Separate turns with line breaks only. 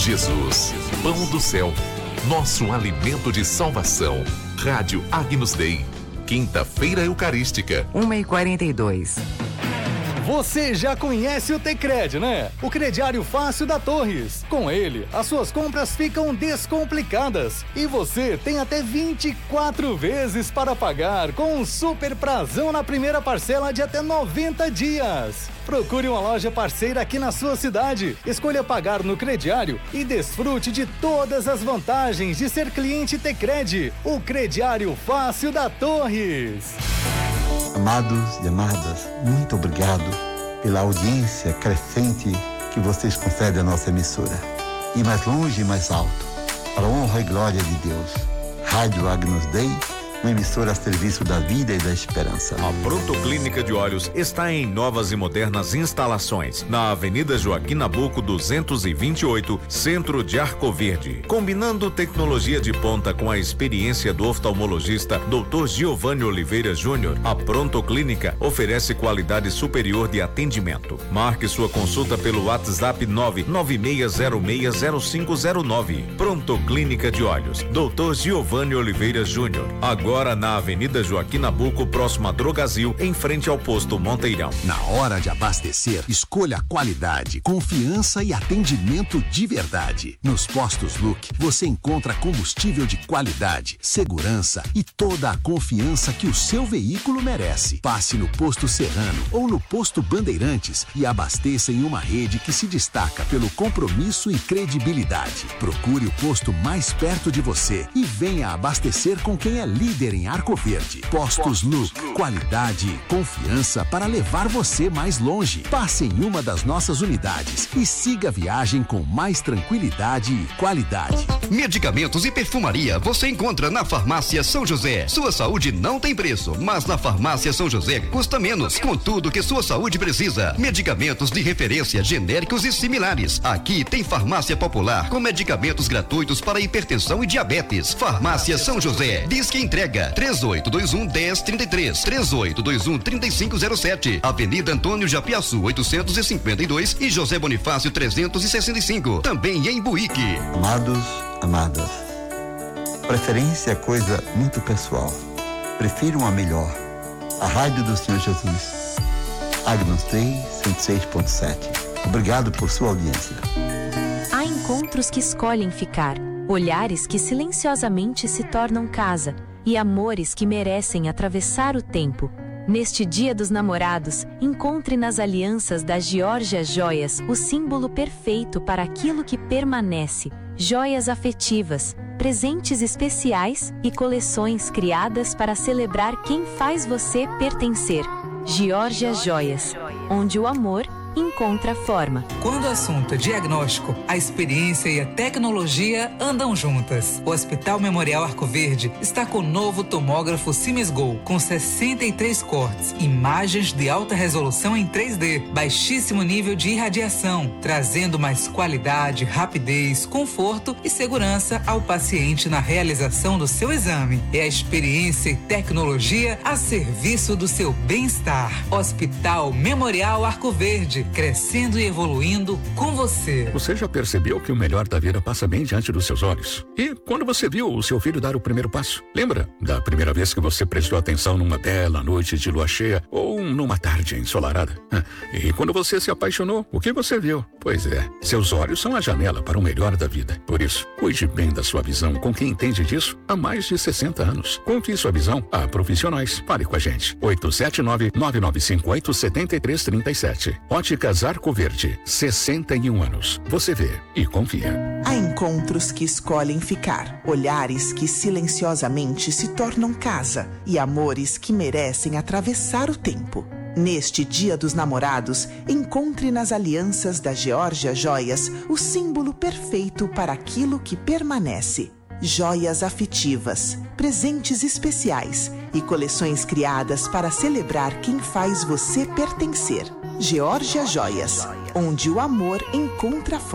Jesus, pão do céu, nosso alimento de salvação. Rádio Agnus Dei, quinta-feira eucarística.
1h42.
Você já conhece o Tecred, né? O crediário fácil da Torres. Com ele, as suas compras ficam descomplicadas e você tem até 24 vezes para pagar com um super prazão na primeira parcela de até 90 dias. Procure uma loja parceira aqui na sua cidade. Escolha pagar no crediário e desfrute de todas as vantagens de ser cliente Tecred, o crediário fácil da Torres.
Amados e amadas, muito obrigado pela audiência crescente que vocês concedem à nossa emissora. E mais longe e mais alto, para a honra e glória de Deus. Rádio Agnus Dei, uma emissora a serviço da vida e da esperança.
A Pronto Clínica de Olhos está em novas e modernas instalações, na Avenida Joaquim Nabuco 228, Centro de Arco Verde. Combinando tecnologia de ponta com a experiência do oftalmologista Dr. Giovanni Oliveira Júnior, a Pronto Clínica oferece qualidade superior de atendimento. Marque sua consulta pelo WhatsApp 996060509. Pronto Clínica de Olhos, Dr. Giovanni Oliveira Júnior. Agora na Avenida Joaquim Nabuco, próximo a Drogazil, em frente ao posto Monteirão.
Na hora de abastecer, escolha qualidade, confiança e atendimento de verdade. Nos postos Luke, você encontra combustível de qualidade, segurança e toda a confiança que o seu veículo merece. Passe no posto Serrano ou no posto Bandeirantes e abasteça em uma rede que se destaca pelo compromisso e credibilidade. Procure o posto mais perto de você e venha abastecer com quem é líder em Arco Verde. Postos Luke, qualidade e confiança para levar você mais longe. Passe em uma das nossas unidades e siga a viagem com mais tranquilidade e qualidade.
Medicamentos e perfumaria você encontra na Farmácia São José. Sua saúde não tem preço, mas na Farmácia São José custa menos, com tudo que sua saúde precisa. Medicamentos de referência, genéricos e similares. Aqui tem farmácia popular com medicamentos gratuitos para hipertensão e diabetes. Farmácia São José. Diz que entrega 3821-1033, 3821-3507, Avenida Antônio Japiaçu 852 e José Bonifácio 365, também em Buíque.
Amados, amadas, preferência é coisa muito pessoal. Prefiro uma melhor. A Rádio do Senhor Jesus. Agnus Dei 106.7. Obrigado por sua audiência.
Há encontros que escolhem ficar, olhares que silenciosamente se tornam casa e amores que merecem atravessar o tempo. Neste Dia dos Namorados, encontre nas alianças da Geórgia Joias o símbolo perfeito para aquilo que permanece. Joias afetivas, presentes especiais e coleções criadas para celebrar quem faz você pertencer. Geórgia Joias, onde o amor encontra forma.
Quando o assunto é diagnóstico, a experiência e a tecnologia andam juntas. O Hospital Memorial Arco Verde está com o novo tomógrafo Siemens Go, com 63 cortes, imagens de alta resolução em 3D, baixíssimo nível de irradiação, trazendo mais qualidade, rapidez, conforto e segurança ao paciente na realização do seu exame. É a experiência e tecnologia a serviço do seu bem-estar. Hospital Memorial Arco Verde, crescendo e evoluindo com você.
Você já percebeu que o melhor da vida passa bem diante dos seus olhos? E quando você viu o seu filho dar o primeiro passo? Lembra da primeira vez que você prestou atenção numa bela noite de lua cheia ou numa tarde ensolarada? E quando você se apaixonou, o que você viu? Pois é, seus olhos são a janela para o melhor da vida. Por isso, cuide bem da sua visão com quem entende disso há mais de 60 anos. Confie sua visão a profissionais. Fale com a gente. 879-9958-7337. Óticas Arco Verde, 61 anos. Você vê e confia.
Há encontros que escolhem ficar, olhares que silenciosamente se tornam casa e amores que merecem atravessar o tempo. Neste Dia dos Namorados, encontre nas alianças da Geórgia Joias o símbolo perfeito para aquilo que permanece. Joias afetivas, presentes especiais e coleções criadas para celebrar quem faz você pertencer. Geórgia Joias, onde o amor encontra forma.